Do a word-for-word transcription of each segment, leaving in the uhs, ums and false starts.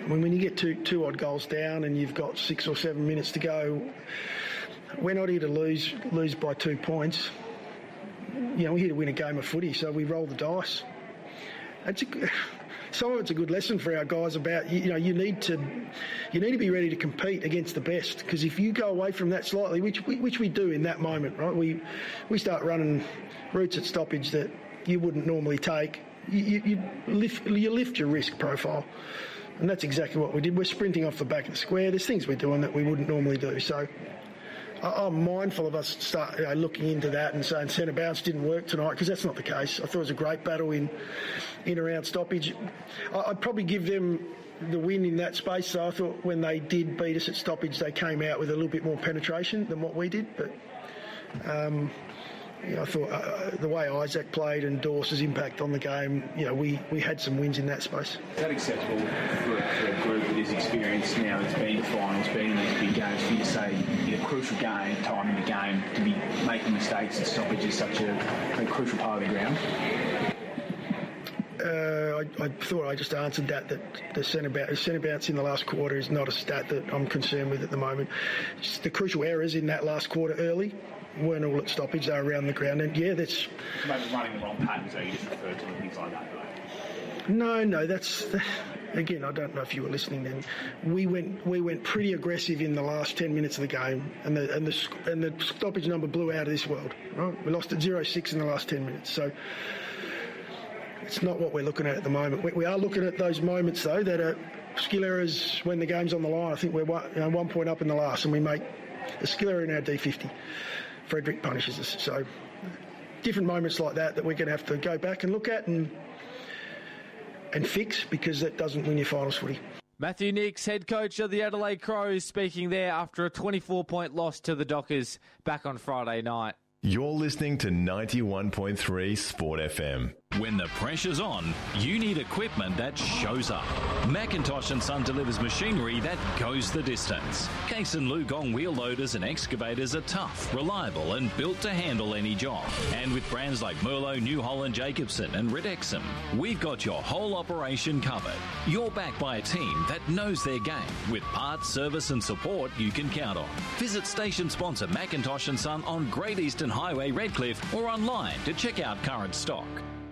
When, when you get two, two odd goals down and you've got six or seven minutes to go, we're not here to lose lose by two points. You know, we're here to win a game of footy, so we roll the dice. It's a, some of it's a good lesson for our guys about, you, you know, you need to you need to be ready to compete against the best, because if you go away from that slightly, which we, which we do in that moment, right? We we start running routes at stoppage that you wouldn't normally take. You, you, you lift you lift your risk profile, and that's exactly what we did. We're sprinting off the back of the square. There's things we're doing that we wouldn't normally do. So I'm mindful of us start, you know, looking into that and saying centre bounce didn't work tonight, because that's not the case. I thought it was a great battle in in around stoppage. I'd probably give them the win in that space. So I thought when they did beat us at stoppage, they came out with a little bit more penetration than what we did. But um, you know, I thought uh, the way Isaac played and Dawes' impact on the game, you know, we, we had some wins in that space. Is that acceptable for, for a group with his experience now that's been in finals, been in these big games, for you to say in a crucial game, time in the game, to be making mistakes at stoppage is such a, a crucial part of the ground? Uh, I, I thought I just answered that, that the centre bounce, centre bounce in the last quarter is not a stat that I'm concerned with at the moment. Just the crucial errors in that last quarter early weren't all at stoppage, they were around the ground. And yeah, that's... Maybe running the wrong patterns, so you just referred to and things like that, though. No, no, that's... Again, I don't know if you were listening then. We went we went pretty aggressive in the last ten minutes of the game, and the and the and the stoppage number blew out of this world. Right? We lost at zero six in the last ten minutes. So it's not what we're looking at at the moment. We, we are looking at those moments though that are skill errors when the game's on the line. I think we're one, you know, one point up in the last, and we make a skill error in our D fifty. Frederick punishes us. So different moments like that that we're going to have to go back and look at and. and fix, because that doesn't win your finals footy. Matthew Nicks, head coach of the Adelaide Crows, speaking there after a twenty-four point loss to the Dockers back on Friday night. You're listening to ninety-one point three Sport F M. When the pressure's on, you need equipment that shows up. Macintosh and Son delivers machinery that goes the distance. Case and Lugong wheel loaders and excavators are tough, reliable and built to handle any job. And with brands like Merlo, New Holland, Jacobson and Ridexum, we've got your whole operation covered. You're backed by a team that knows their game, with parts, service and support you can count on. Visit station sponsor Macintosh and Son on Great Eastern Highway, Redcliffe, or online to check out current stock.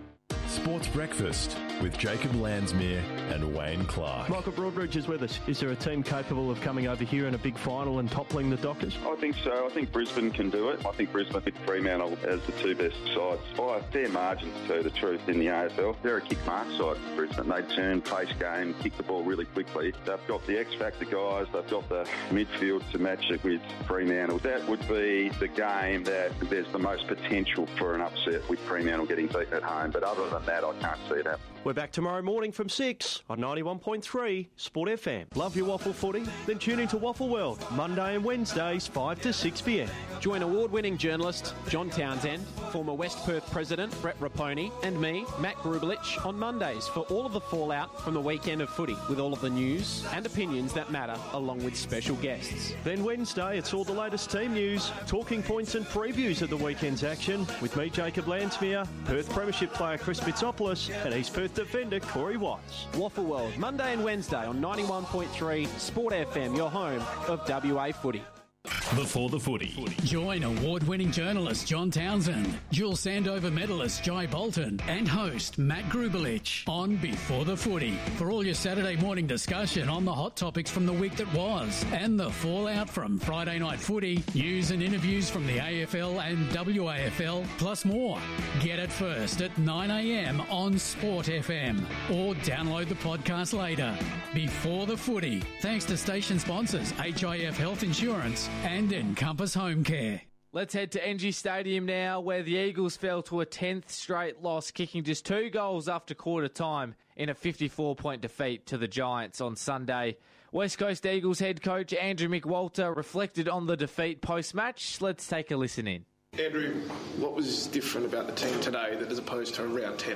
Sports Breakfast with Jacob Landsmere and Wayne Clark. Michael Broadridge is with us. Is there a team capable of coming over here in a big final and toppling the Dockers? I think so. I think Brisbane can do it. I think Brisbane and Fremantle as the two best sides by a fair margin, to tell you the truth, in the A F L. They're a kick mark side, Brisbane. They turn, pace game, kick the ball really quickly. They've got the X-Factor guys. They've got the midfield to match it with Fremantle. That would be the game that there's the most potential for an upset, with Fremantle getting beaten at home. But other than that, I can't see it happen. We're back tomorrow morning from six on ninety-one point three Sport F M. Love your waffle footy? Then tune into Waffle World, Monday and Wednesdays, five to six p m. Join award-winning journalist John Townsend, former West Perth President Brett Raponi, and me, Matt Grubelich, on Mondays for all of the fallout from the weekend of footy, with all of the news and opinions that matter, along with special guests. Then Wednesday, it's all the latest team news, talking points and previews of the weekend's action, with me, Jacob Landsmere, Perth Premiership player Chris Bitsopoulos, and East Perth defender Corey Watts. Waffle World, Monday and Wednesday on ninety-one point three Sport F M, your home of W A footy. Before the footy. Join award-winning journalist John Townsend, dual Sandover medalist Jai Bolton, and host Matt Grubelich on Before the Footy for all your Saturday morning discussion on the hot topics from the week that was and the fallout from Friday night footy, news and interviews from the A F L and W A F L, plus more. Get it first at nine a m on Sport F M or download the podcast later. Before the Footy, thanks to station sponsors H I F Health Insurance and Encompass Home Care. Let's head to N G Stadium now, where the Eagles fell to a tenth straight loss, kicking just two goals after quarter time in a fifty-four point defeat to the Giants on Sunday. West Coast Eagles head coach Andrew McWalter reflected on the defeat post-match. Let's take a listen in. Andrew, what was different about the team today that as opposed to round ten?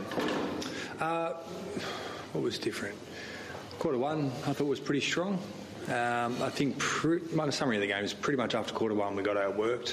Uh, what was different? Quarter one, I thought was pretty strong. Um, I think pre- my summary of the game is pretty much after quarter one we got outworked,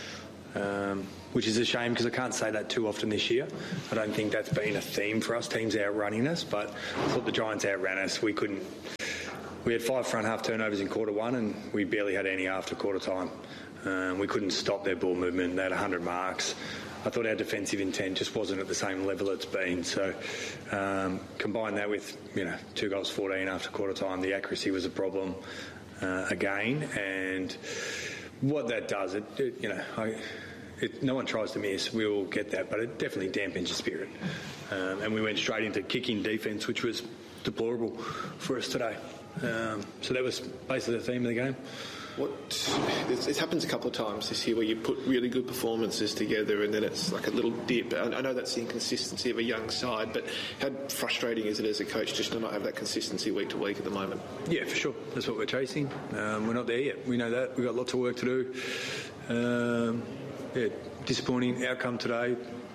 um, which is a shame because I can't say that too often this year. I don't think that's been a theme for us. Teams outrunning us, but I thought the Giants outran us. We couldn't we had five front half turnovers in quarter one, and we barely had any after quarter time. Um, we couldn't stop their ball movement. They had one hundred marks. I thought our defensive intent just wasn't at the same level it's been. So um, combine that with, you know, two goals fourteen after quarter time, the accuracy was a problem uh, again. And what that does, it, it you know, I, it, no one tries to miss. We all get that, but it definitely dampens your spirit. Um, and we went straight into kicking defence, which was deplorable for us today. Um, so that was basically the theme of the game. What it happens a couple of times this year where you put really good performances together and then it's like a little dip. I know that's the inconsistency of a young side, but how frustrating is it as a coach just to not have that consistency week to week at the moment? Yeah, for sure. That's what we're chasing. Um, we're not there yet. We know that. We've got lots of work to do. Um, yeah, disappointing outcome today.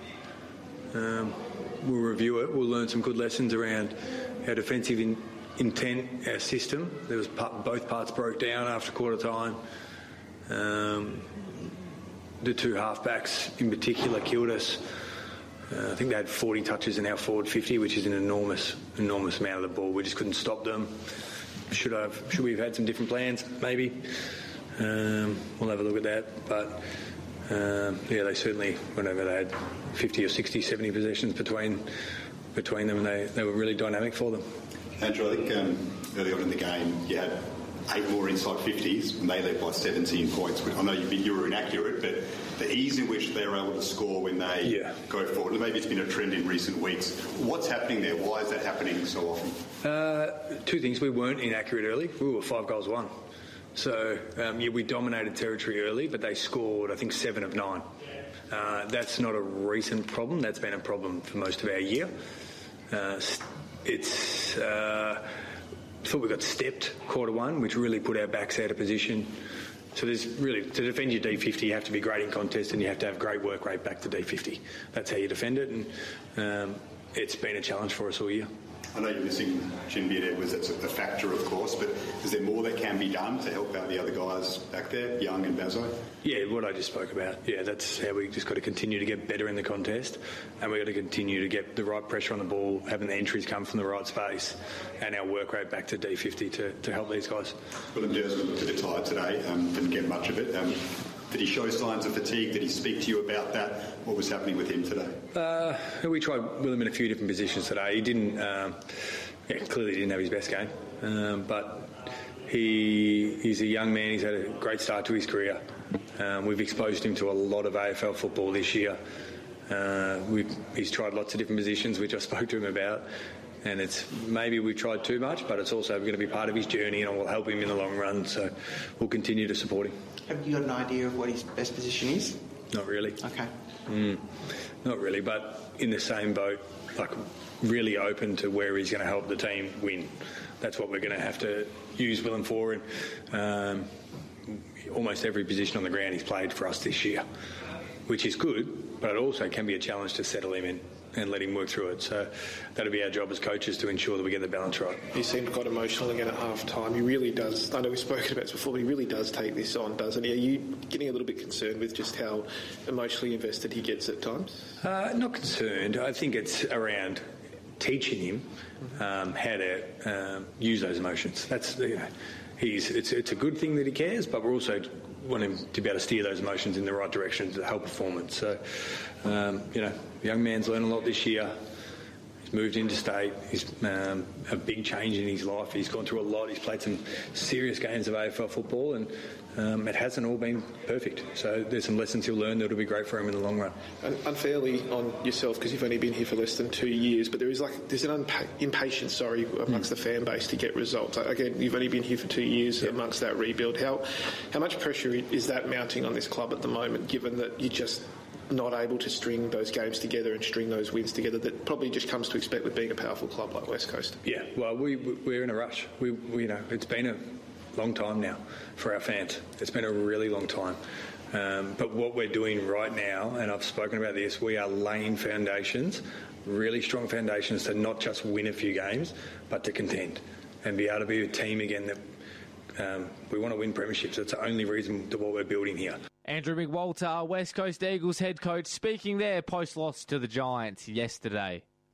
Um, we'll review it. We'll learn some good lessons around our defensive in intent, our system. There was part, both parts broke down after quarter time. Um, the two halfbacks in particular killed us. Uh, I think they had forty touches in our forward fifty, which is an enormous, enormous amount of the ball. We just couldn't stop them. Should have, should we have had some different plans? Maybe. Um, we'll have a look at that. But um, yeah, they certainly, whenever they had fifty or sixty, seventy possessions between between them, they they were really dynamic for them. Andrew, I think um, early on in the game you had eight more inside fifties and they led by seventeen points. I know you, you were inaccurate, but the ease in which they were able to score when they yeah. go forward, and maybe it's been a trend in recent weeks. What's happening there? Why is that happening so often? Uh, two things. We weren't inaccurate early. We were five goals one. So, um, yeah, we dominated territory early, but they scored, I think, seven of nine. Uh, that's not a recent problem. That's been a problem for most of our year. Uh, It's, uh, I thought we got stepped quarter one, which really put our backs out of position. So there's really, to defend your D fifty, you have to be great in contest and you have to have great work rate back to D fifty. That's how you defend it, and um, it's been a challenge for us all year. I know you're missing Jinbi Edwards, that's a factor, of course, but is there more that can be done to help out the other guys back there, Young and Bazzo? Yeah, what I just spoke about. Yeah, that's how we just got to continue to get better in the contest, and we've got to continue to get the right pressure on the ball, having the entries come from the right space, and our work rate back to D fifty to, to help these guys. Willem Dersman looked a bit tired today, um, didn't get much of it. Um, Did he show signs of fatigue? Did he speak to you about that? What was happening with him today? Uh, we tried Willem in a few different positions today. He didn't, um, yeah, clearly didn't have his best game, um, but he he's a young man. He's had a great start to his career. Um, we've exposed him to a lot of A F L football this year. Uh, we've, he's tried lots of different positions, which I spoke to him about. And it's maybe we've tried too much, but it's also going to be part of his journey and it will help him in the long run. So we'll continue to support him. Have you got an idea of what his best position is? Not really. Okay. Mm, not really, but in the same boat, like really open to where he's going to help the team win. That's what we're going to have to use Willem for. And um, almost every position on the ground he's played for us this year, which is good, but it also can be a challenge to settle him in and let him work through it. So that'll be our job as coaches to ensure that we get the balance right. He seemed quite emotional again at half time. He really does. I know we've spoken about this before, but he really does take this on, doesn't he? Are you getting a little bit concerned with just how emotionally invested he gets at times? Uh, not concerned. I think it's around teaching him um, how to um, use those emotions. That's you know, he's it's it's a good thing that he cares, but we're also want him to be able to steer those emotions in the right direction to help performance. So, um, you know, the young man's learned a lot this year. He's moved interstate. He's um, a big change in his life. He's gone through a lot. He's played some serious games of A F L football, and um, it hasn't all been perfect. So there's some lessons he'll learn that'll be great for him in the long run. Unfairly on yourself, because you've only been here for less than two years, but there is like there's an unpa- impatience, sorry, amongst mm. the fan base to get results. Again, you've only been here for two years yep. amongst that rebuild. How how much pressure is that mounting on this club at the moment, given that you just not able to string those games together and string those wins together that probably just comes to expect with being a powerful club like West Coast? Yeah, well, we, we're in a rush. We, we, you know, it's been a long time now for our fans. It's been a really long time. Um, but what we're doing right now, and I've spoken about this, we are laying foundations, really strong foundations to not just win a few games, but to contend and be able to be a team again that um, we want to win premierships. That's the only reason to what we're building here. Andrew McWalter, West Coast Eagles head coach, speaking there post-loss to the Giants yesterday.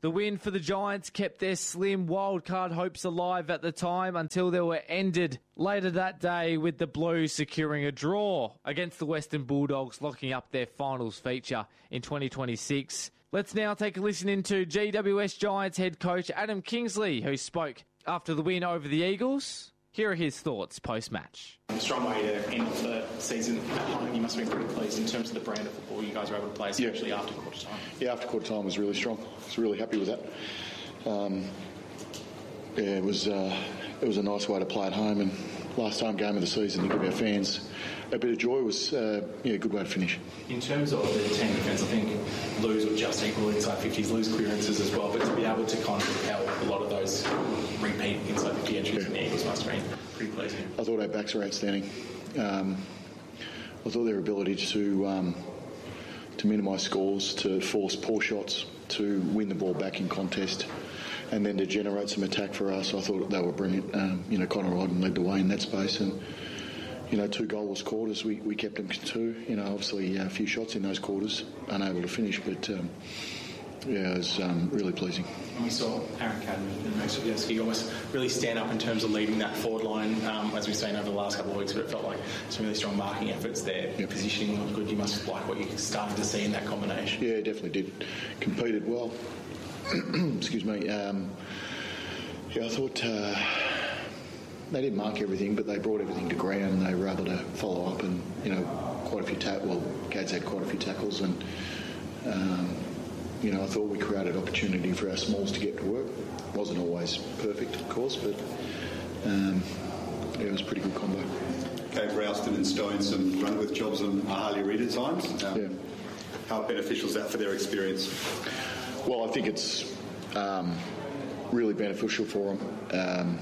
The win for the Giants kept their slim wildcard hopes alive at the time until they were ended later that day with the Blues securing a draw against the Western Bulldogs, locking up their finals feature in twenty twenty-six. Let's now take a listen into G W S Giants head coach Adam Kingsley, who spoke after the win over the Eagles. Here are his thoughts post-match. A strong way to end off the season at home. You must have been pretty pleased in terms of the brand of football you guys were able to play, especially yeah. after quarter time. Yeah, after quarter time was really strong. I was really happy with that. Um, yeah, it was uh, it was a nice way to play at home, and last home game of the season to give our fans a bit of joy was uh, yeah, a good way to finish. In terms of the team defence, I think Lose were just equal inside fifties, Lose clearances as well, but to be able to kind of help a lot of those repeat inside fifty entries in the Eagles must have been pretty pleasing. I thought our backs were outstanding. Um, I thought their ability to um, to minimise scores, to force poor shots, to win the ball back in contest, and then to generate some attack for us, I thought they were brilliant. Um, you know, Connor Rodden led the way in that space, and you know, two goalless quarters, we, we kept them to two. You know, obviously uh, a few shots in those quarters, unable to finish, but um, yeah, it was um, really pleasing. And we saw Aaron Cadman and Max Rudetsky almost really stand up in terms of leading that forward line, um, as we've seen over the last couple of weeks, but it felt like some really strong marking efforts there. Yep. Positioning looked good. You must like what you're starting to see in that combination. Yeah, definitely did. Competed well. Excuse me. Um, yeah, I thought... Uh, They didn't mark everything, but they brought everything to ground, and they were able to follow up, and you know, quite a few tackles. Well, Gads had quite a few tackles, and um, you know, I thought we created opportunity for our smalls to get to work. Wasn't always perfect, of course, but um, yeah, it was a pretty good combo. Gave Ralston and Stone some run with jobs on Harley Reid at times. Um, yeah. How beneficial is that for their experience? Well, I think it's um, really beneficial for them. Um,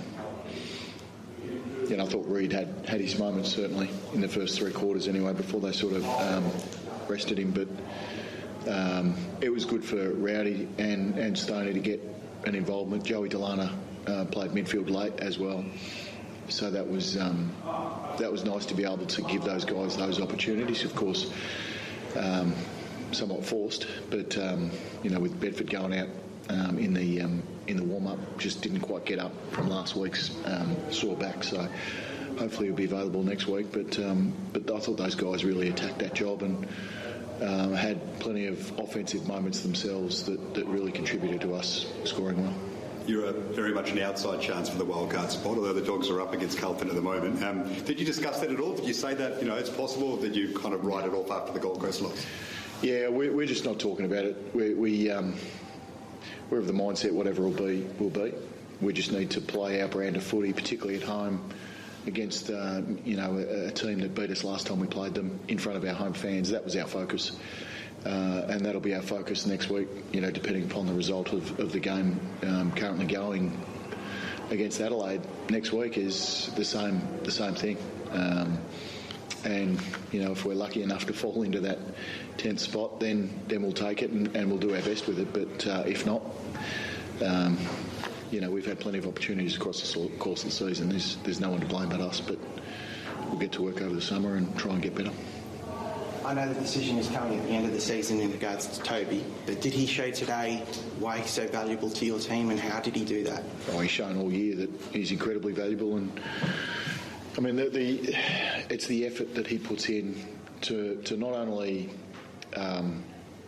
You know, I thought Reid had, had his moments, certainly, in the first three quarters anyway, before they sort of um, rested him. But um, it was good for Rowdy and, and Stoney to get an involvement. Joey Delana uh, played midfield late as well. So that was um, that was nice to be able to give those guys those opportunities. Of course, um, somewhat forced, but, um, you know, with Bedford going out um, in the... Um, in the warm-up, just didn't quite get up from last week's um, sore back, so hopefully he'll be available next week. But um, but I thought those guys really attacked that job and um, had plenty of offensive moments themselves that, that really contributed to us scoring well. You're a, very much an outside chance for the wildcard spot, although the Dogs are up against Carlton at the moment. Um, did you discuss that at all? Did you say that, you know, it's possible, or did you kind of write it off after the Gold Coast loss? Yeah, we're, we're just not talking about it. We... we um, Wherever the mindset, whatever will be, will be. We just need to play our brand of footy, particularly at home, against uh, you know a, a team that beat us last time we played them in front of our home fans. That was our focus, uh, and that'll be our focus next week. You know, depending upon the result of, of the game um, currently going against Adelaide next week, is the same the same thing. Um, and you know, if we're lucky enough to fall into that tenth spot, then then we'll take it and, and we'll do our best with it. But uh, if not, um, you know, we've had plenty of opportunities across the course of the season. There's there's no one to blame but us. But we'll get to work over the summer and try and get better. I know the decision is coming at the end of the season in regards to Toby, but did he show today why he's so valuable to your team, and how did he do that? Oh, he's shown all year that he's incredibly valuable, and I mean, the, the it's the effort that he puts in to to not only um,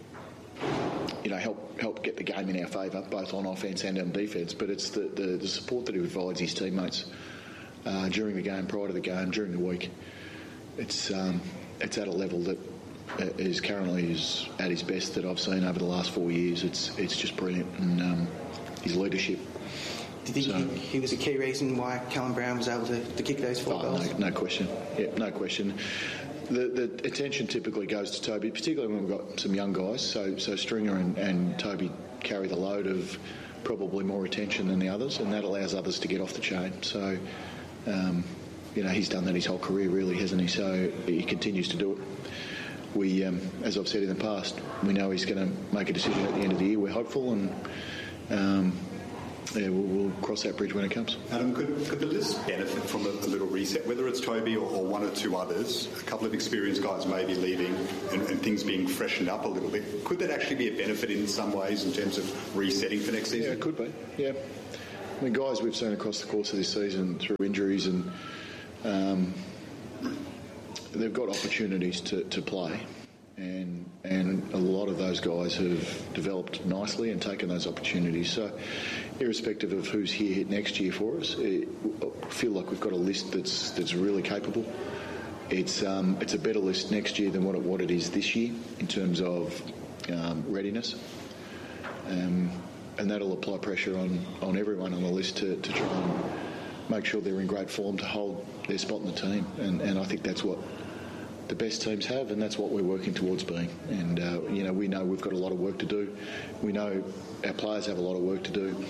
you know help help get the game in our favour, both on offence and on defence, but it's the, the, the support that he provides his teammates uh, during the game, prior to the game, during the week. It's um, it's at a level that is currently is at his best that I've seen over the last four years. It's it's just brilliant, and um, his leadership. Do you think so, he, he was a key reason why Callum Brown was able to, to kick those four oh, goals? No, no question. Yeah, no question. The, the attention typically goes to Toby, particularly when we've got some young guys. So so Stringer and, and Toby carry the load of probably more attention than the others, and that allows others to get off the chain. So, um, you know, he's done that his whole career, really, hasn't he? So he continues to do it. We, um, as I've said in the past, we know he's going to make a decision at the end of the year. We're hopeful, and um, yeah, we'll, we'll cross that bridge when it comes. Adam, could, could the list benefit from a, a little reset, whether it's Toby or, or one or two others, a couple of experienced guys maybe leaving and, and things being freshened up a little bit? Could that actually be a benefit in some ways in terms of resetting for next season? Yeah, it could be, yeah. I mean, guys we've seen across the course of this season through injuries and um, they've got opportunities to, to play. And and a lot of those guys have developed nicely and taken those opportunities. So, irrespective of who's here next year for us, it, I feel like we've got a list that's that's really capable. It's um, it's a better list next year than what it, what it is this year in terms of um, readiness. Um, and that'll apply pressure on, on everyone on the list to, to try and make sure they're in great form to hold their spot in the team. And, and I think that's what the best teams have, and that's what we're working towards being. And uh, you know, we know we've got a lot of work to do. We know our players have a lot of work to do,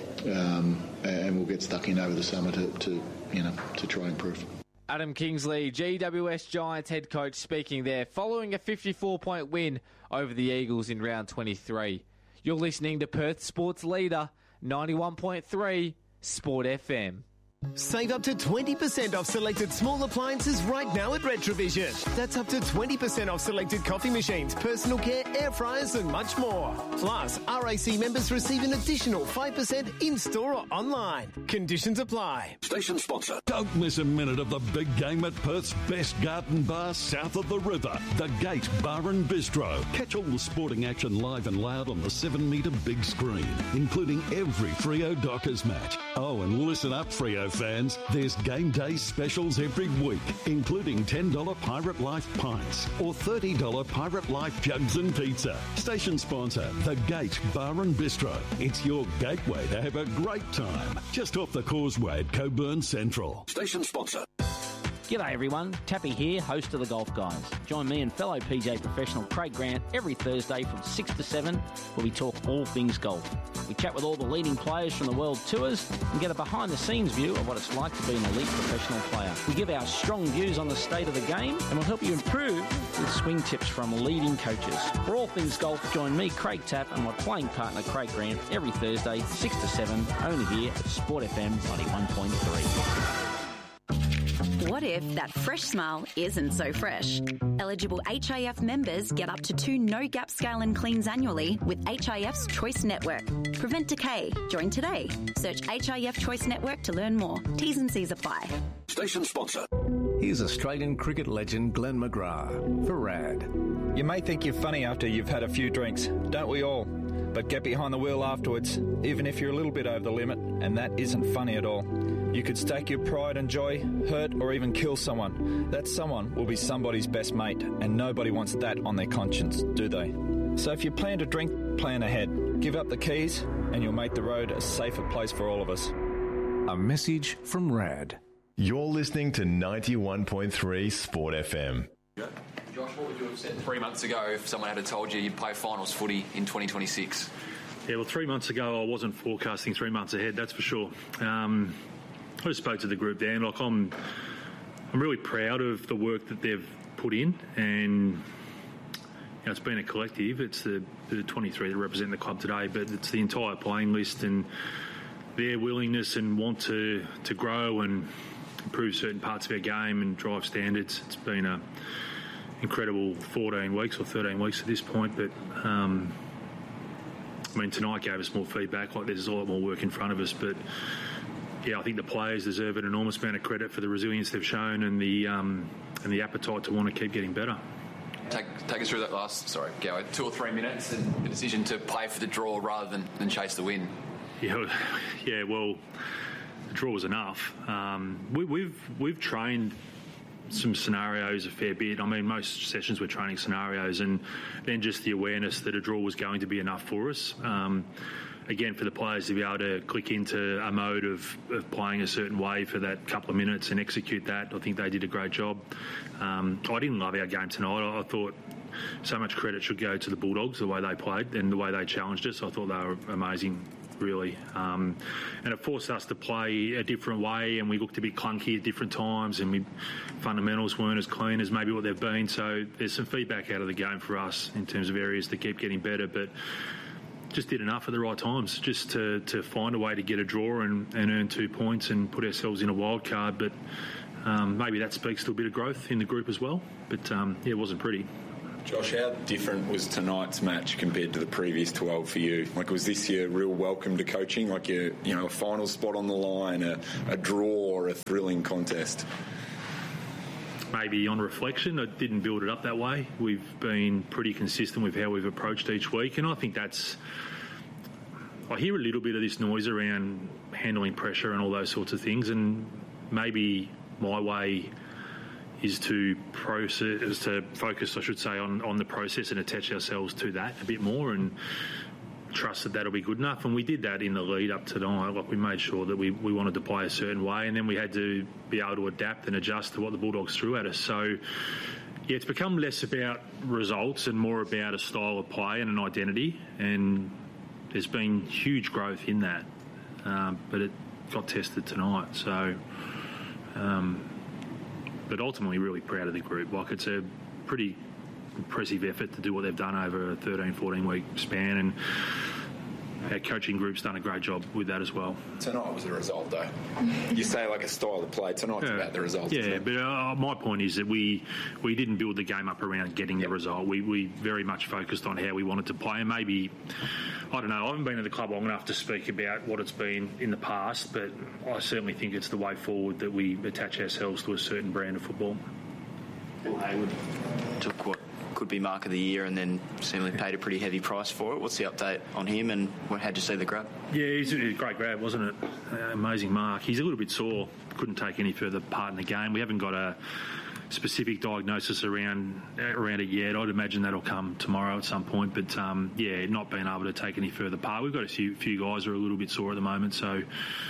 um, and we'll get stuck in over the summer to, to you know to try and improve. Adam Kingsley, G W S Giants head coach, speaking there following a fifty-four point win over the Eagles in round twenty-three. You're listening to Perth Sports Leader ninety-one point three Sport F M. Save up to twenty percent off selected small appliances right now at Retrovision. That's up to twenty percent off selected coffee machines, personal care, air fryers and much more. Plus, R A C members receive an additional five percent in-store or online. Conditions apply. Station sponsor. Don't miss a minute of the big game at Perth's best garden bar south of the river, the Gate Bar and Bistro. Catch all the sporting action live and loud on the seven metre big screen, including every Freo Dockers match. Oh, and listen up, Freo fans, there's game day specials every week, including ten dollars Pirate Life pints or thirty dollars Pirate Life jugs and pizza. Station sponsor, The Gate Bar and Bistro. It's your gateway to have a great time, just off the causeway at Coburn Central. Station sponsor. G'day everyone, Tappy here, host of The Golf Guys. Join me and fellow P G A professional Craig Grant every Thursday from six to seven where we talk all things golf. We chat with all the leading players from the world tours and get a behind-the-scenes view of what it's like to be an elite professional player. We give our strong views on the state of the game and we'll help you improve with swing tips from leading coaches. For all things golf, join me, Craig Tapp, and my playing partner Craig Grant every Thursday, six to seven, only here at Sport F M ninety-one point three. What if that fresh smile isn't so fresh? Eligible H I F members get up to two no-gap scale and cleans annually with H I F's Choice Network. Prevent decay. Join today. Search H I F Choice Network to learn more. T's and C's apply. Station sponsor. Here's Australian cricket legend Glenn McGrath for R A D. You may think you're funny after you've had a few drinks. Don't we all? But get behind the wheel afterwards, even if you're a little bit over the limit, and that isn't funny at all. You could stake your pride and joy, hurt or even kill someone. That someone will be somebody's best mate, and nobody wants that on their conscience, do they? So if you plan to drink, plan ahead. Give up the keys, and you'll make the road a safer place for all of us. A message from R A D. You're listening to ninety-one point three Sport F M. Josh, what would you have said three months ago if someone had told you you'd play finals footy in twenty twenty-six? Yeah, well, three months ago I wasn't forecasting three months ahead, that's for sure. Um, I just spoke to the group there, and like I'm, I'm really proud of the work that they've put in, and you know, it's been a collective. It's the, the twenty-three that represent the club today, but it's the entire playing list and their willingness and want to to grow and improve certain parts of our game and drive standards. It's been a incredible fourteen weeks or thirteen weeks at this point, but um, I mean, tonight gave us more feedback, like there's a lot more work in front of us, but yeah, I think the players deserve an enormous amount of credit for the resilience they've shown and the um, and the appetite to want to keep getting better. Take, take us through that last, sorry, Gower, two or three minutes and the decision to play for the draw rather than, than chase the win. Yeah, yeah. Well, the draw was enough. Um, we, we've we've trained some scenarios a fair bit. I mean, most sessions were training scenarios, and then just the awareness that a draw was going to be enough for us. Um, again, for the players to be able to click into a mode of, of playing a certain way for that couple of minutes and execute that, I think they did a great job. Um, I didn't love our game tonight. I, I thought so much credit should go to the Bulldogs, the way they played and the way they challenged us. I thought they were amazing, really. Um, and it forced us to play a different way, and we looked a bit clunky at different times, and we fundamentals weren't as clean as maybe what they've been. So there's some feedback out of the game for us in terms of areas that keep getting better. But just did enough at the right times, just to, to find a way to get a draw and, and earn two points and put ourselves in a wild card. But um, maybe that speaks to a bit of growth in the group as well. But um, yeah, it wasn't pretty. Josh, how different was tonight's match compared to the previous twelve for you? Like, was this your real welcome to coaching? Like, your, you know, a final spot on the line, a, a draw, or a thrilling contest? Maybe on reflection, I didn't build it up that way. We've been pretty consistent with how we've approached each week, and I think that's... I hear a little bit of this noise around handling pressure and all those sorts of things, and maybe my way is to process, is to focus, I should say, on, on the process and attach ourselves to that a bit more and trust that that'll be good enough. And we did that in the lead up tonight. Like, we made sure that we, we wanted to play a certain way, and then we had to be able to adapt and adjust to what the Bulldogs threw at us. So, yeah, it's become less about results and more about a style of play and an identity, and there's been huge growth in that. Um, but it got tested tonight. So, um, but ultimately really proud of the group. Like, it's a pretty impressive effort to do what they've done over a thirteen, fourteen week span, and our coaching group's done a great job with that as well. Tonight was the result, though. You say like a style of play. Tonight's yeah. about the result. Yeah, but uh, my point is that we we didn't build the game up around getting yep. the result. We we very much focused on how we wanted to play, and maybe, I don't know, I haven't been at the club long enough to speak about what it's been in the past, but I certainly think it's the way forward that we attach ourselves to a certain brand of football. Will Hayward took what could be mark of the year and then seemingly paid a pretty heavy price for it. What's the update on him, and how'd you see the grab? Yeah, he's a great grab, wasn't it? Uh, amazing mark. He's a little bit sore. Couldn't take any further part in the game. We haven't got a specific diagnosis around around it yet. I'd imagine that'll come tomorrow at some point. But, um, yeah, not being able to take any further part. We've got a few, few guys who are a little bit sore at the moment, so...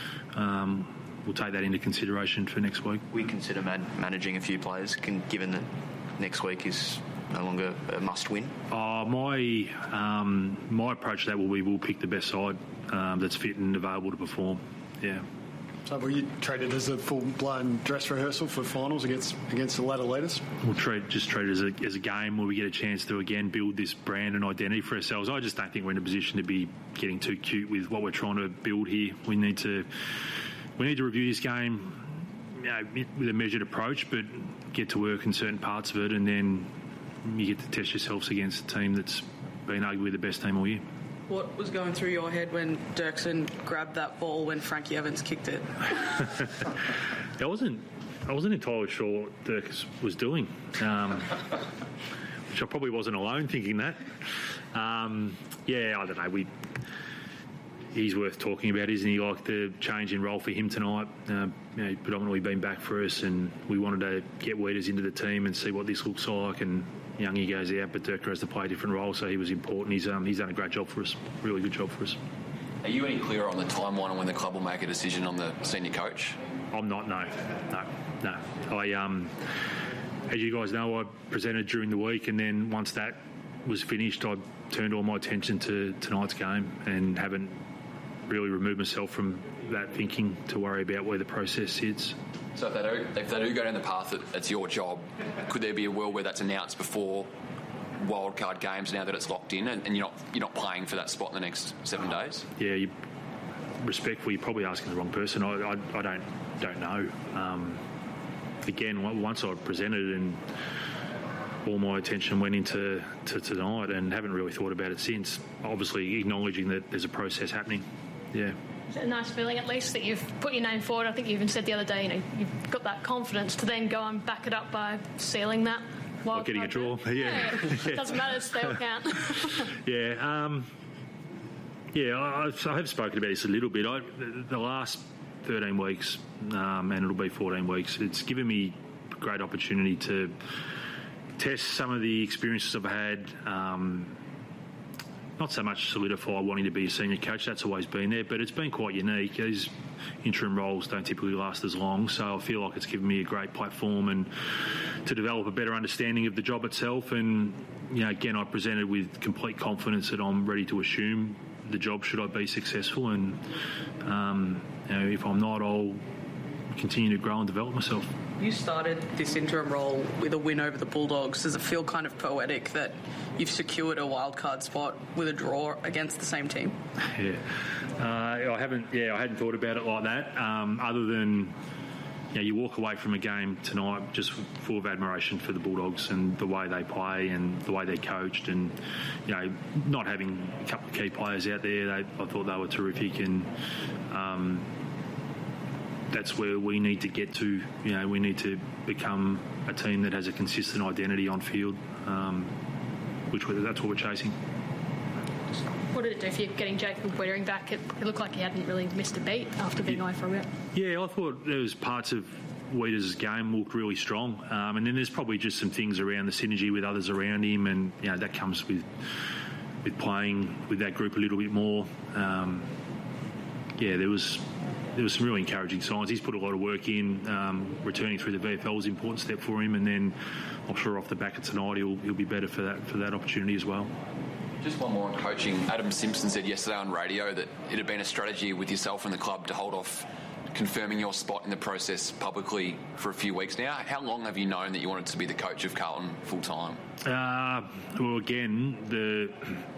Um, we'll take that into consideration for next week. We consider man- managing a few players, can, given that next week is no longer a must-win? Uh, my um, my approach to that will be we'll pick the best side um, that's fit and available to perform. Yeah. So will you treat it as a full-blown dress rehearsal for finals against against the ladder leaders? We'll treat, just treat it as a, as a game where we get a chance to, again, build this brand and identity for ourselves. I just don't think we're in a position to be getting too cute with what we're trying to build here. We need to... We need to review this game, you know, with a measured approach, but get to work in certain parts of it, and then you get to test yourselves against a team that's been arguably the best team all year. What was going through your head when Dirksen grabbed that ball when Frankie Evans kicked it? I wasn't. I wasn't entirely sure what Dirk was doing, um, which I probably wasn't alone thinking that. Um, yeah, I don't know. We. He's worth talking about, isn't he? Like the change in role for him tonight, uh, you know, predominantly been back for us, and we wanted to get Weeders into the team and see what this looks like. And Youngie goes out, but Dirk has to play a different role, so he was important. He's um, he's done a great job for us, really good job for us. Are you any clearer on the timeline on when the club will make a decision on the senior coach? I'm not. No, no, no. I um, as you guys know, I presented during the week, and then once that was finished, I turned all my attention to tonight's game and haven't really remove myself from that thinking to worry about where the process sits. So if they do, if they do go down the path that it's your job, could there be a world where that's announced before wildcard games now that it's locked in, and, and you're not you're not playing for that spot in the next seven days? Yeah, you, respectfully, you're probably asking the wrong person. I, I, I don't don't know. Um, again, once I presented and all my attention went into to tonight, and haven't really thought about it since. Obviously, acknowledging that there's a process happening. Yeah. Is it a nice feeling, at least, that you've put your name forward? I think you even said the other day, you know, you've got that confidence to then go and back it up by sealing that. Not getting a draw. Yeah. yeah. It doesn't matter, they all count. yeah. Um, yeah, I, I have spoken about this a little bit. I, the, the last thirteen weeks, um, and it'll be fourteen weeks, it's given me a great opportunity to test some of the experiences I've had. Um, not so much solidify wanting to be a senior coach, that's always been there, but it's been quite unique. These interim roles don't typically last as long, so I feel like it's given me a great platform and to develop a better understanding of the job itself. And, you know, again, I presented with complete confidence that I'm ready to assume the job should I be successful, and um, you know, if I'm not, I'll continue to grow and develop myself. You started this interim role with a win over the Bulldogs. Does it feel kind of poetic that you've secured a wildcard spot with a draw against the same team? Yeah, uh, I haven't. Yeah, I hadn't thought about it like that. Um, other than, you know, you walk away from a game tonight just full of admiration for the Bulldogs and the way they play and the way they're coached, and you know, not having a couple of key players out there, they, I thought they were terrific, and um, that's where we need to get to. You know, we need to become a team that has a consistent identity on field, um, which we're, that's what we're chasing. What did it do for you getting Jacob Weitering back? It, it looked like he hadn't really missed a beat after being away for a bit. Yeah, I thought there was parts of Weiters' game looked really strong, um, and then there's probably just some things around the synergy with others around him, and you know that comes with with playing with that group a little bit more. Um, yeah, there was. There was some really encouraging signs. He's put a lot of work in. Um, returning through the V F L was an important step for him, and then I'm sure off the back of tonight he'll, he'll be better for that for that opportunity as well. Just one more on coaching. Adam Simpson said yesterday on radio that it had been a strategy with yourself and the club to hold off confirming your spot in the process publicly for a few weeks now. How long have you known that you wanted to be the coach of Carlton full time? Uh, well, again, the.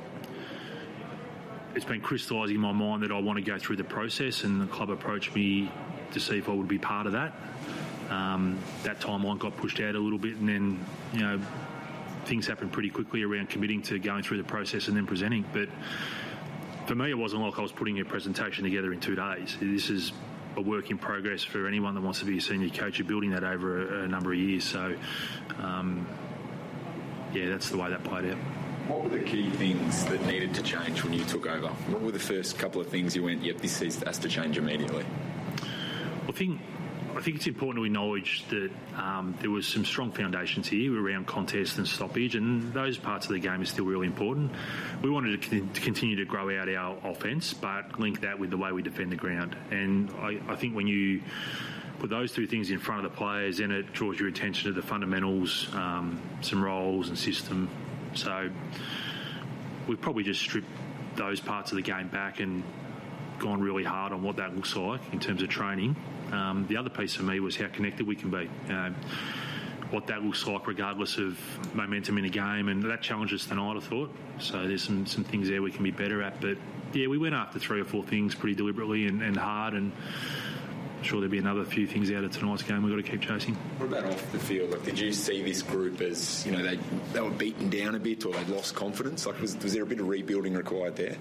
It's been crystallising in my mind that I want to go through the process, and the club approached me to see if I would be part of that. Um, that timeline got pushed out a little bit, and then, you know, things happened pretty quickly around committing to going through the process and then presenting. But for me, it wasn't like I was putting a presentation together in two days. This is a work in progress for anyone that wants to be a senior coach. You're building that over a, a number of years. So, um, yeah, that's the way that played out. What were the key things that needed to change when you took over? What were the first couple of things you went, yep, this has to change immediately? I think I think it's important to acknowledge that um, there was some strong foundations here around contest and stoppage, and those parts of the game are still really important. We wanted to, con- to continue to grow out our offence, but link that with the way we defend the ground. And I, I think when you put those two things in front of the players, then it draws your attention to the fundamentals, um, some roles and system. So we've probably just stripped those parts of the game back and gone really hard on what that looks like in terms of training. Um, the other piece for me was how connected we can be. You know, what that looks like regardless of momentum in a game, and that challenged us tonight, I thought. So there's some, some things there we can be better at. But, yeah, we went after three or four things pretty deliberately and, and hard, and I'm sure there'll be another few things out of tonight's game we've got to keep chasing. What about off the field? Like, did you see this group as, you know, they they were beaten down a bit or they'd lost confidence? Like, was, was there a bit of rebuilding required there?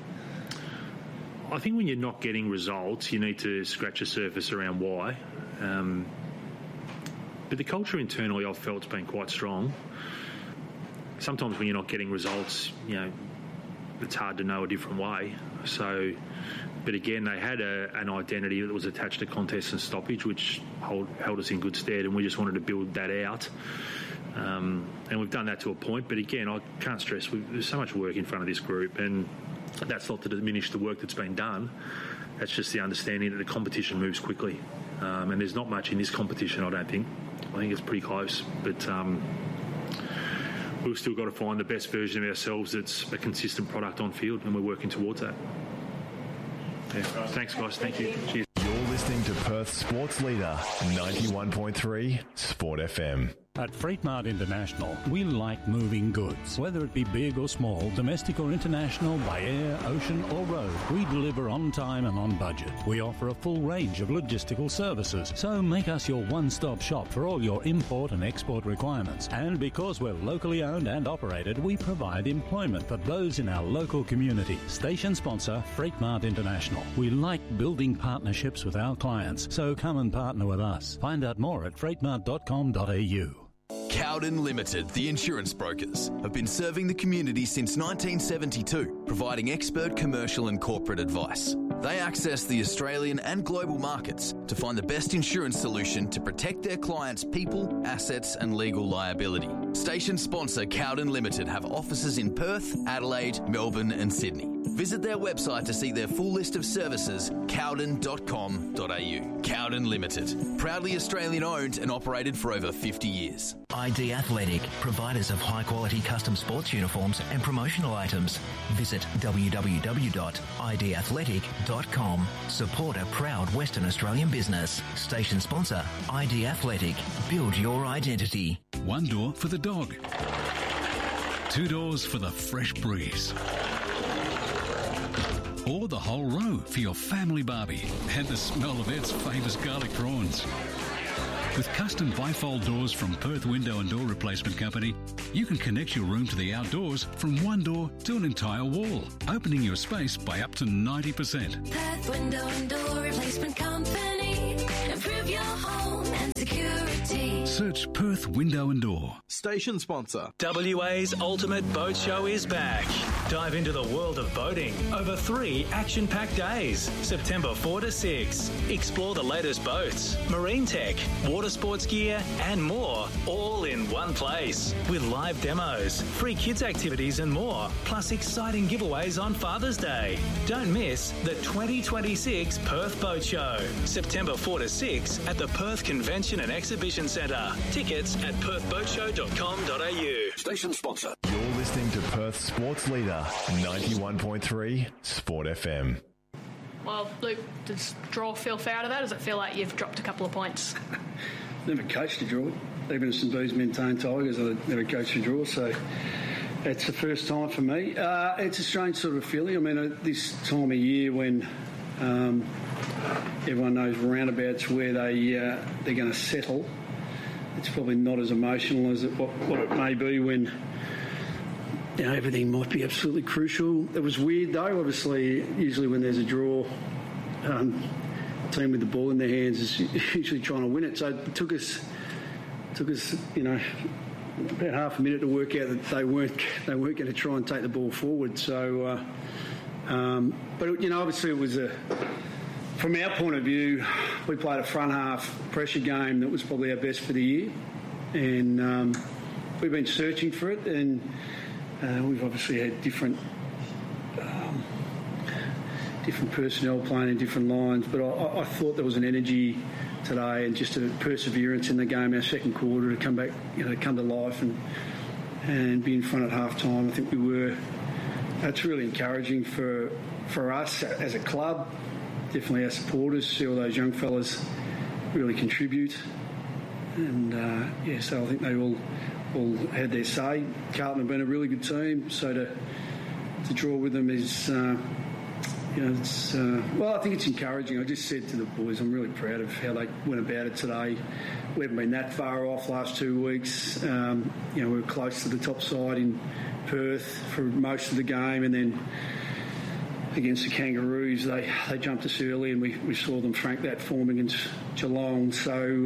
I think when you're not getting results, you need to scratch the surface around why. Um, but the culture internally, I've felt, has been quite strong. Sometimes when you're not getting results, you know, it's hard to know a different way. So, but again, they had a, an identity that was attached to contest and stoppage, which hold, held us in good stead, and we just wanted to build that out. Um, and we've done that to a point. But again, I can't stress, we've, there's so much work in front of this group, and that's not to diminish the work that's been done. That's just the understanding that the competition moves quickly. Um, and there's not much in this competition, I don't think. I think it's pretty close. But um, we've still got to find the best version of ourselves that's a consistent product on field, and we're working towards that. Yeah. Thanks, guys. Thank you. Cheers. You're listening to Perth Sports Leader, ninety-one point three Sport F M. At Freight Mart International, we like moving goods. Whether it be big or small, domestic or international, by air, ocean or road, we deliver on time and on budget. We offer a full range of logistical services, so make us your one-stop shop for all your import and export requirements. And because we're locally owned and operated, we provide employment for those in our local community. Station sponsor, Freight Mart International. We like building partnerships with our clients, so come and partner with us. Find out more at freight mart dot com dot a u. Cowden Limited, the insurance brokers, have been serving the community since nineteen seventy-two, providing expert commercial and corporate advice. They access the Australian and global markets to find the best insurance solution to protect their clients' people, assets and legal liability. Station sponsor Cowden Limited have offices in Perth, Adelaide, Melbourne and Sydney. Visit their website to see their full list of services, cowden dot com dot a u. Cowden Limited, proudly Australian owned and operated for over fifty years. I D Athletic, providers of high-quality custom sports uniforms and promotional items. Visit w w w dot i d athletic dot com. Support a proud Western Australian business. Station sponsor, I D Athletic. Build your identity. One door for the dog. Two doors for the fresh breeze. Or the whole row for your family barbie and the smell of Ed's famous garlic prawns. With custom bifold doors from Perth Window and Door Replacement Company, you can connect your room to the outdoors from one door to an entire wall, opening your space by up to ninety percent. Perth Window and Door Replacement Company. Improve your home and security. Search Perth Window and Door. Station sponsor. W A's Ultimate Boat Show is back. Dive into the world of boating over three action-packed days, September fourth to sixth. Explore the latest boats, marine tech, water sports gear and more, all in one place. With live demos, free kids activities and more, plus exciting giveaways on Father's Day. Don't miss the twenty twenty-six Perth Boat Show, September fourth to sixth at the Perth Convention and Exhibition Centre. Tickets at perth boat show dot com dot a u. Station sponsor. You're listening to Perth Sports Leader, ninety-one point three Sport F M. Well, Luke, does draw feel fair out of that? Does it feel like you've dropped a couple of points? Never coached a draw. Even at St Bees maintained Tigers, I never coached a draw, so it's the first time for me. Uh, it's a strange sort of feeling. I mean, at this time of year when um, everyone knows roundabouts where they, uh, they're going to settle, it's probably not as emotional as it, what, what it may be when, you know, everything might be absolutely crucial. It was weird though. Obviously, usually when there's a draw, um, the team with the ball in their hands is usually trying to win it. So it took us, took us, you know, about half a minute to work out that they weren't they weren't going to try and take the ball forward. So, uh, um, but you know, obviously it was a. From our point of view, we played a front half pressure game that was probably our best for the year, and um, we've been searching for it, and uh, we've obviously had different um, different personnel playing in different lines. But I, I thought there was an energy today and just a perseverance in the game. Our second quarter to come back, you know, come to life and and be in front at half time. I think we were. That's really encouraging for for us as a club. Definitely our supporters, see all those young fellas really contribute. And, uh, yeah, so I think they all all had their say. Carlton have been a really good team, so to to draw with them is, uh, you know, it's, uh, well, I think it's encouraging. I just said to the boys, I'm really proud of how they went about it today. We haven't been that far off last two weeks. Um, you know, we were close to the top side in Perth for most of the game, and then against the Kangaroos, they, they jumped us early, and we, we saw them frank that form against Geelong. So,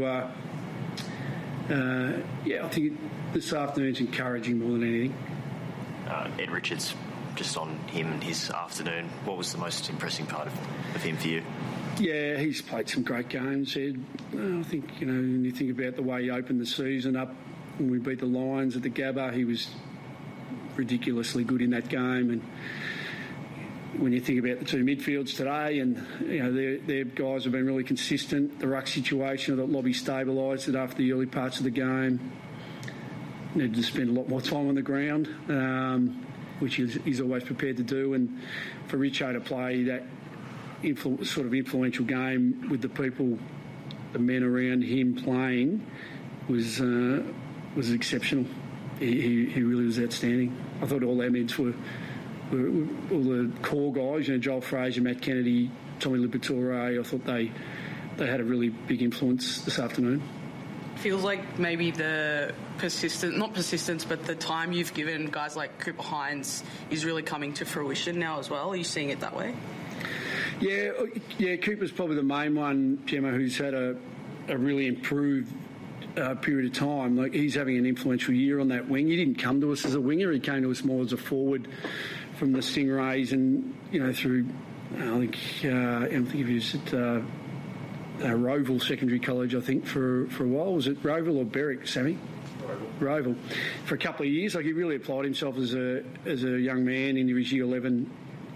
uh, uh, yeah, I think it, this afternoon's encouraging more than anything. Uh, Ed Richards, just on him and his afternoon, what was the most impressive part of, of him for you? Yeah, he's played some great games, Ed. I think, you know, when you think about the way he opened the season up when we beat the Lions at the Gabba, he was ridiculously good in that game. And when you think about the two midfields today, and you know their, their guys have been really consistent. The ruck situation, I thought Lobby stabilised it after the early parts of the game. Needed to spend a lot more time on the ground, um, which he's, he's always prepared to do. And for Richo to play that influ- sort of influential game with the people, the men around him playing, was uh, was exceptional. He, he, he really was outstanding. I thought all our mids were. All the core guys, you know, Joel Fraser, Matt Kennedy, Tommy Liberatore, I thought they they had a really big influence this afternoon. Feels like maybe the persistent, not persistence, but the time you've given guys like Cooper Hines is really coming to fruition now as well. Are you seeing it that way? Yeah, yeah. Cooper's probably the main one, Gemma, who's had a, a really improved uh, period of time. Like, he's having an influential year on that wing. He didn't come to us as a winger; he came to us more as a forward from the Stingrays, and you know through I think uh, I think he was at uh, uh, Roval Secondary College, I think for for a while. Was it Roval or Berwick, Sammy? Roval. Roval for a couple of years. Like, he really applied himself as a as a young man into his year eleven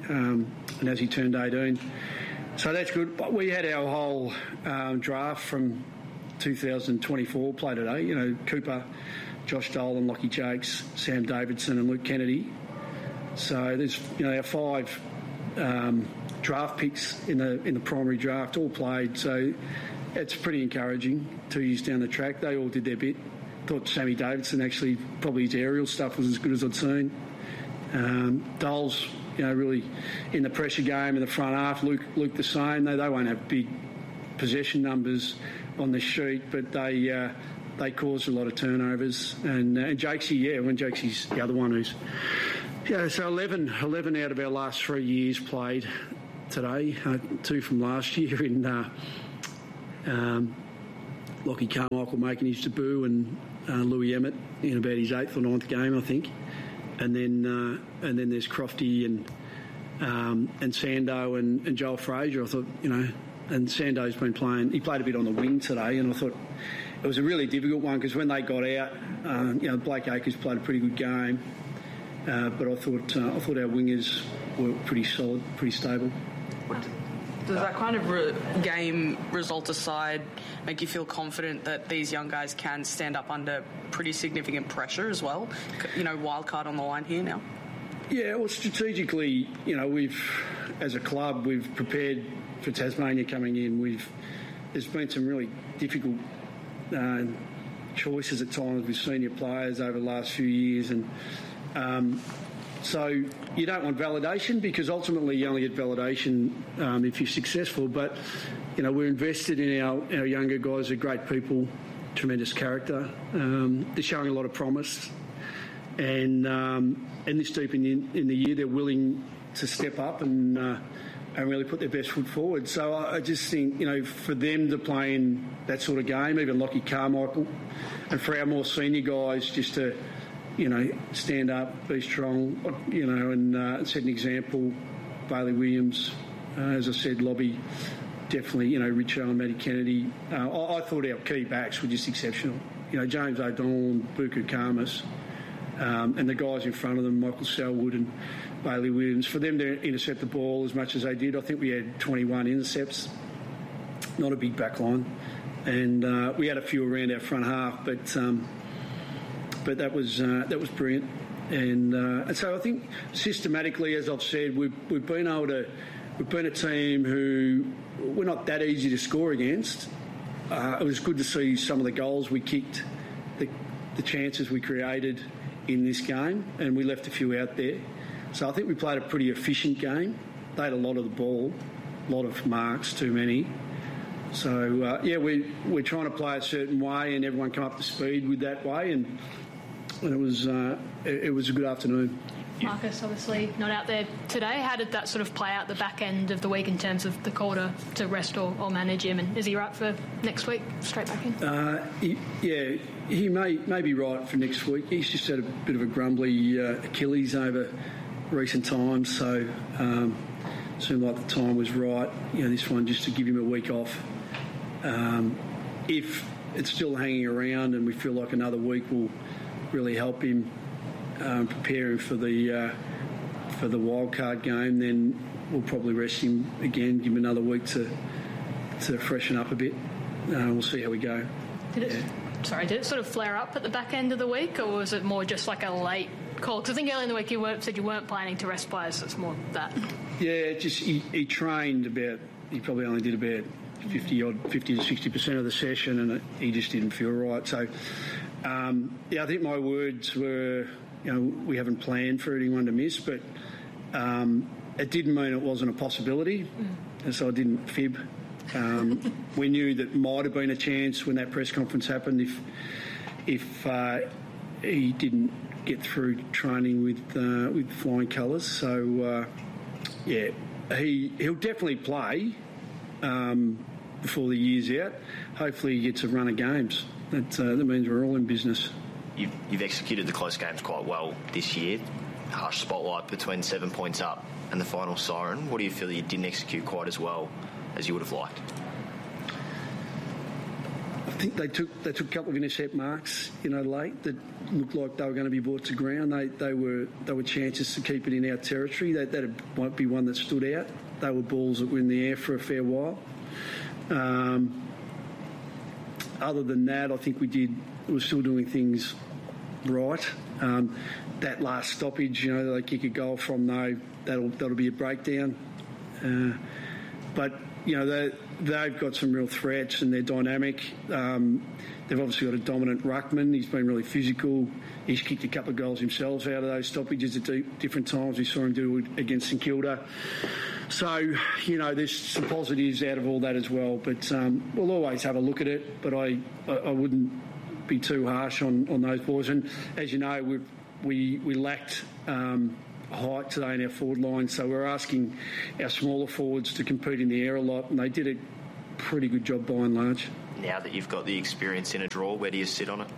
um, and as he turned eighteen. So that's good. But we had our whole um, draft from two thousand twenty-four play today. You know, Cooper, Josh Dolan, Lockie Jakes, Sam Davidson and Luke Kennedy. So there's, you know, our five um, draft picks in the in the primary draft all played. So it's pretty encouraging. Two years down the track, they all did their bit. Thought Sammy Davidson actually, probably his aerial stuff was as good as I'd seen. Um, Dole's, you know, really in the pressure game in the front half. Luke, Luke the same. They, they won't have big possession numbers on the sheet, but they uh, they caused a lot of turnovers. And, uh, and Jakesy, yeah, when Jakesy's the other one who's... Yeah, so eleven, eleven out of our last three years played today. Uh, two from last year in uh, um, Lockie Carmichael making his debut and uh, Louis Emmett in about his eighth or ninth game, I think. And then uh, and then there's Crofty and um, and Sando and, and Joel Frazier. I thought, you know, and Sando's been playing. He played a bit on the wing today, and I thought it was a really difficult one because when they got out, uh, you know, Blake Acres played a pretty good game, uh, but I thought uh, I thought our wingers were pretty solid, pretty stable. Does that kind of re- game result aside make you feel confident that these young guys can stand up under pretty significant pressure as well? You know, wild card on the line here now. Yeah, well, strategically, you know, we've, as a club, we've prepared for Tasmania coming in. We've there's been some really difficult uh, choices at times with senior players over the last few years, and um, so you don't want validation because ultimately you only get validation um, if you're successful. But you know, we're invested in our, our younger guys. They're great people, tremendous character. Um, they're showing a lot of promise, and um, and this deep in the, in the year, they're willing to step up and uh, and really put their best foot forward. So I, I just think, you know, for them to play in that sort of game, even Lockie Carmichael, and for our more senior guys just to, you know, stand up, be strong, you know, and uh, set an example. Bailey Williams, uh, as I said, Lobby, definitely, you know, Richo and Matty Kennedy. Uh, I, I thought our key backs were just exceptional. You know, James O'Donnell, Buku Khamis, um, and the guys in front of them, Michael Selwood and Bailey Williams, for them to intercept the ball as much as they did. I think we had twenty-one intercepts, not a big back line, and uh, we had a few around our front half, but... Um, But that was uh, that was brilliant, and uh, and so I think systematically, as I've said, we've we've been able to we've been a team who we're not that easy to score against. Uh, it was good to see some of the goals we kicked, the the chances we created in this game, and we left a few out there. So I think we played a pretty efficient game. They had a lot of the ball, a lot of marks, too many. So uh, yeah, we we're trying to play a certain way, and everyone come up to speed with that way, and. And it was uh, it, it was a good afternoon. Marcus, obviously not out there today. How did that sort of play out the back end of the week in terms of the call to, to rest or, or manage him? And is he right for next week, straight back in? Uh, he, yeah, he may may be right for next week. He's just had a bit of a grumbly uh, Achilles over recent times, so um, seemed like the time was right. You know, this one just to give him a week off. Um, if it's still hanging around and we feel like another week will really help him um, prepare him for the uh, for the wild card game, then we'll probably rest him again, give him another week to to freshen up a bit. Uh, we'll see how we go. Did it? Yeah. Sorry, did it sort of flare up at the back end of the week, or was it more just like a late call? Because I think earlier in the week you weren't, said you weren't planning to rest players, so it's more that. Yeah, just he, he trained about. He probably only did about fifty odd, fifty to sixty percent of the session, and it, he just didn't feel right. So. Um, yeah, I think my words were, you know, we haven't planned for anyone to miss, but um, it didn't mean it wasn't a possibility, mm. and so I didn't fib. Um, we knew that might have been a chance when that press conference happened if if uh, he didn't get through training with uh, with flying colours. So uh, yeah, he he'll definitely play um, before the year's out. Hopefully, he gets a run of games. That, uh, that means we're all in business. You've, you've executed the close games quite well this year. Harsh spotlight between seven points up and the final siren. What do you feel that you didn't execute quite as well as you would have liked? think they took they took a couple of intercept marks, you know, late that looked like they were going to be brought to ground. They they were they were chances to keep it in our territory. That that might be one that stood out. They were balls that were in the air for a fair while. Um, other than that, I think we did. We were still doing things right. Um, that last stoppage, you know, they kick a goal from though, that'll that'll be a breakdown. Uh, but you know, they, they've got some real threats and they're dynamic. Um, they've obviously got a dominant ruckman. He's been really physical. He's kicked a couple of goals himself out of those stoppages at d- different times. We saw him do it against St Kilda. So, you know, there's some positives out of all that as well. But um, we'll always have a look at it. But I, I, I wouldn't be too harsh on, on those boys. And as you know, we've, we we lacked um, height today in our forward line, so we're asking our smaller forwards to compete in the air a lot, and they did a pretty good job by and large. Now that you've got the experience in a draw, where do you sit on it?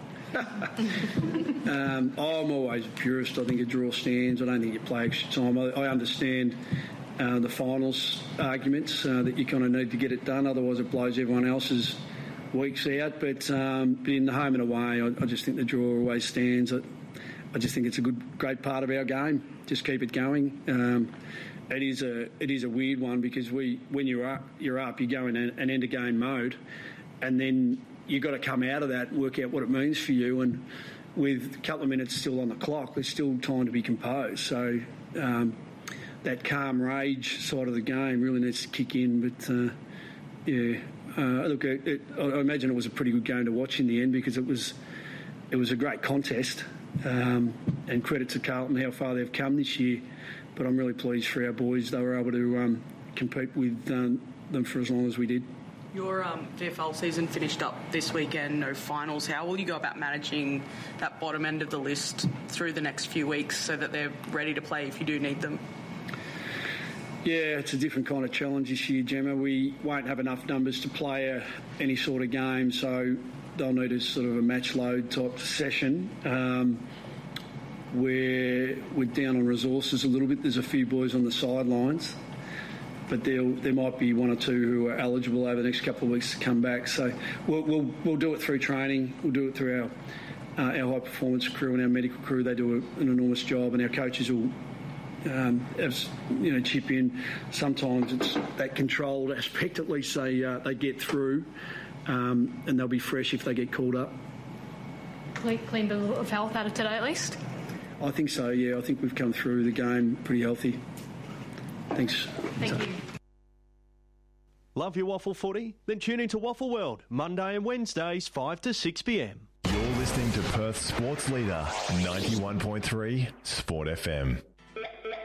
um, I'm always a purist. I think a draw stands. I don't think you play extra time. I, I understand uh, the finals arguments uh, that you kind of need to get it done, otherwise it blows everyone else's weeks out. But, um, but in the home and away, I, I just think the draw always stands. I, I just think it's a good, great part of our game. Just keep it going. Um, it is a it is a weird one because we when you're up, you're up, you go in an, an end of game mode, and then you've got to come out of that and work out what it means for you. And with a couple of minutes still on the clock, there's still time to be composed. So um, that calm rage side of the game really needs to kick in. But uh, yeah, uh, look, it, it, I imagine it was a pretty good game to watch in the end because it was it was a great contest. Um, and credit to Carlton how far they've come this year, but I'm really pleased for our boys. They were able to um, compete with um, them for as long as we did. Your um, V F L season finished up this weekend, no finals. How will you go about managing that bottom end of the list through the next few weeks so that they're ready to play if you do need them? Yeah, it's a different kind of challenge this year, Gemma. We won't have enough numbers to play a, any sort of game, so they'll need a sort of a match load type session. Um, where we're down on resources a little bit. There's a few boys on the sidelines, but there there might be one or two who are eligible over the next couple of weeks to come back. So we'll we'll, we'll do it through training. We'll do it through our uh, our high performance crew and our medical crew. They do a, an enormous job, and our coaches will um, have, you know chip in. Sometimes it's that controlled aspect. At least they uh, they get through. Um, and they'll be fresh if they get called up. Clean, clean bill of health out of today at least? I think so, yeah. I think we've come through the game pretty healthy. Thanks. Thank you. Love your waffle footy? Then tune into Waffle World, Monday and Wednesdays, five to six p.m. You're listening to Perth's sports leader, ninety-one point three Sport F M.